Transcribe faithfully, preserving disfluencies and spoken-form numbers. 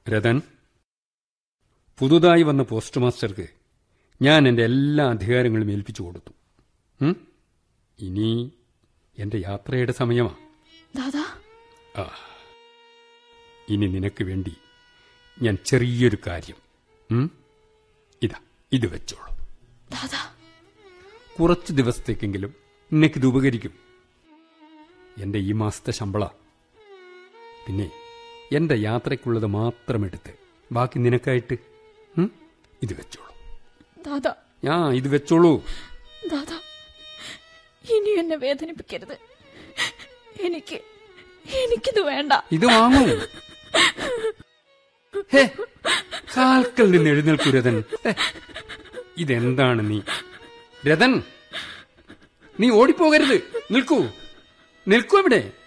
രതൻ, പുതുതായി വന്ന പോസ്റ്റ് മാസ്റ്റർക്ക് ഞാൻ എൻ്റെ എല്ലാ അധികാരങ്ങളും ഏൽപ്പിച്ചു കൊടുത്തു. ഇനി എൻ്റെ യാത്രയുടെ സമയമാണ്. ആ, ഇനി നിനക്ക് വേണ്ടി ഞാൻ ചെറിയൊരു കാര്യം. ഇതാ, ഇത് വെച്ചോളൂ. കുറച്ച് ദിവസത്തേക്കെങ്കിലും നിനക്കിത് ഉപകരിക്കും. എൻ്റെ ഈ മാസത്തെ ശമ്പള. പിന്നെ എൻ്റെ യാത്രയ്ക്കുള്ളത് മാത്രം എടുത്ത് ബാക്കി നിനക്കായിട്ട് ഇത് വെച്ചോളൂ. ആ, ഇത് വെച്ചോളൂ. ഇനി എന്നെ വേദനിപ്പിക്കരുത്. എനിക്ക് എനിക്കിത് വേണ്ട. ഇത് വാങ്ങൂ. കാൽക്കൽ നിന്ന് എഴുന്നേൽക്കൂ രതൻ. ഇതെന്താണ് നീ? രതൻ, നീ ഓടിപ്പോകരുത്. നിൽക്കൂ, നിൽക്കൂ ഇവിടെ.